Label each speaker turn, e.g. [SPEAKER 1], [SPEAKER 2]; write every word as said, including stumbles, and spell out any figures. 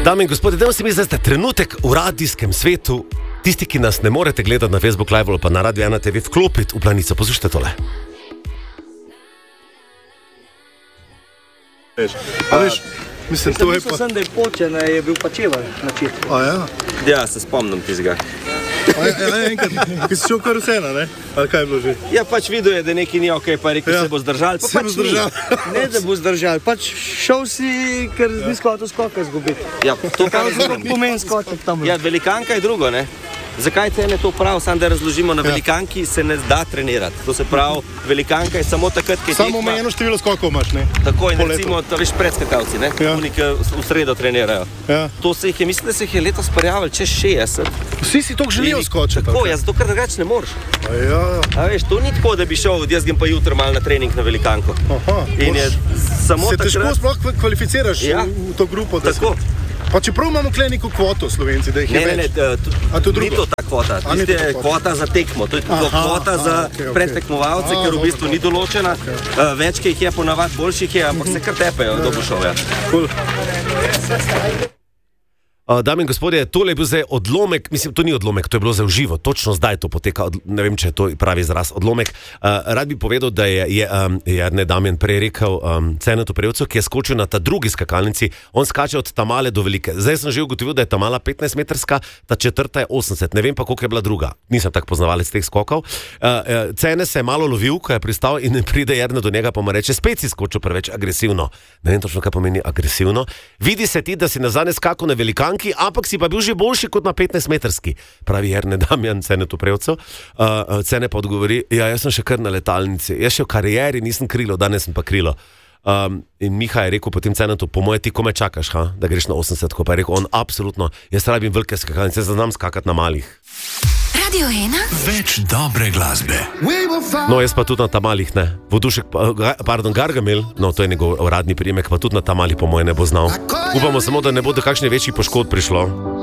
[SPEAKER 1] Dame in gospodje, dajmo se mi zdaj trenutek v radijskem svetu. Tisti, ki nas ne morete gledati na Facebook Live ali pa na Radio ena te ve, vklopiti v planico. Poslušajte tole.
[SPEAKER 2] Veš, a veš, mislim, to je pa...
[SPEAKER 3] Sem, da je počen, je bil pa čevar na četku.
[SPEAKER 2] A ja?
[SPEAKER 4] Ja, se spomnim tizga.
[SPEAKER 2] A ja, ja, enkrat, ki si šel karusena, ne? Ali kaj je bilo že?
[SPEAKER 4] Ja, pač videl je, da nekaj ni okej, pa je rekel,
[SPEAKER 2] Ja.
[SPEAKER 4] se bo zdržal, pa
[SPEAKER 2] Se bo
[SPEAKER 4] pač
[SPEAKER 2] zdržal.
[SPEAKER 4] ni.
[SPEAKER 3] Ne, da bo zdržal, pač šel si, ker ni skotil skoka izgubiti.
[SPEAKER 4] Ja, to pa
[SPEAKER 3] Kaj
[SPEAKER 4] razumem.
[SPEAKER 3] pomeni skoček tam?
[SPEAKER 4] Ja, velikanka je drugo, ne? Zakaj cene to prav? Samo da razložimo, na
[SPEAKER 2] Ja.
[SPEAKER 4] velikanki se ne da trenirati. To se pravi, velikanka je samo takrat, ki je
[SPEAKER 2] Samo
[SPEAKER 4] tekma.
[SPEAKER 2] omejeno število skokov imaš, ne?
[SPEAKER 4] Tako in
[SPEAKER 2] Po
[SPEAKER 4] recimo, to veš, predskakavci, ne?
[SPEAKER 2] Ja.
[SPEAKER 4] Oni, ki v sredo trenirajo.
[SPEAKER 2] Ja.
[SPEAKER 4] To se jih je, mislim, da se jih je letos prijavili čez šestdeset.
[SPEAKER 2] Vsi si toliko želijo
[SPEAKER 4] In-
[SPEAKER 2] skočiti.
[SPEAKER 4] Tako,
[SPEAKER 2] ali
[SPEAKER 4] ja, zato ker drugače ne moreš.
[SPEAKER 2] kaj? A ja,
[SPEAKER 4] A veš, to ni tako, da bi šel, jaz grem pa jutri malo na trening na velikanko.
[SPEAKER 2] aha.
[SPEAKER 4] In je samo
[SPEAKER 2] Se težko
[SPEAKER 4] takrat...
[SPEAKER 2] sploh kva- kvalificiraš
[SPEAKER 4] Ja.
[SPEAKER 2] v, v to grupo. Da
[SPEAKER 4] Tako.
[SPEAKER 2] Se... Pa čeprav imamo kle neko kvoto Slovenci, da jih je
[SPEAKER 4] Ne, ne, ne,
[SPEAKER 2] več.
[SPEAKER 4] t-
[SPEAKER 2] A to
[SPEAKER 4] ni
[SPEAKER 2] drugo?
[SPEAKER 4] to ta kvota.
[SPEAKER 2] A, ni
[SPEAKER 4] Tiste
[SPEAKER 2] to
[SPEAKER 4] je
[SPEAKER 2] ta kvota.
[SPEAKER 4] kvota za tekmo, to je to
[SPEAKER 2] Aha,
[SPEAKER 4] kvota
[SPEAKER 2] aha,
[SPEAKER 4] za
[SPEAKER 2] okej, okej.
[SPEAKER 4] predtekmovalce,
[SPEAKER 2] A,
[SPEAKER 4] ker v
[SPEAKER 2] dobro,
[SPEAKER 4] bistvu ni
[SPEAKER 2] dobro.
[SPEAKER 4] določena. Uh, več, ki jih je ponavadi boljših je, ampak se kar tepejo, kdo bo šel. Ja.
[SPEAKER 2] Cool.
[SPEAKER 1] Uh, dame in gospodje, tole je bil zdaj odlomek, mislim, to ni odlomek, to je bilo zdaj v živo, točno zdaj to poteka, od, ne vem, če je to pravi izraz, odlomek. Uh, rad bi povedal, da je, je, um, je ne Damjan prej rekel um, Cenetu Prevcu, ki je skočil na ta drugi skakalnici, on skače od Tamale do Velike. Zdaj sem že ugotovil, da je Tamala petnajst metrska, ta četrta je osemdeset, ne vem pa, koliko je bila druga. Nisem tak poznavalec teh skokov. Uh, uh, Cene se je malo lovil, ko je pristal in pride Jernej do njega, pa mu reče, spet si skočil preveč agresivno. Ne vem točno, kaj pomeni agresivno. Vidi se ti, da si nazadnje skakal na velikanki, ampak si pa bil že boljši kot na petnajst metrski, pravi Jernej Damjan Cenetu Prevcu. Uh, uh, Cene pa odgovori, ja, jaz sem še kar na letalnici, jaz še v karieri nisem krilo, danes sem pa krilo. Um, in Miha je rekel potem Cenetu, po moje ti kome čakaš, ha? Da greš na osemdeset, ko pa je rekel on, absolutno, jaz rabim velike skakalnice, jaz znam skakati na malih.
[SPEAKER 5] Radio ena?
[SPEAKER 6] Več dobre glasbe.
[SPEAKER 1] No, jaz pa tudi na Tamalih ne. Vodušek, pa- ga- pardon, Gargamel, no to je njegov uradni prijemek, pa tudi na Tamalih po moje ne bo znal. Upamo samo, da ne bo do kakšne večjih poškodb prišlo.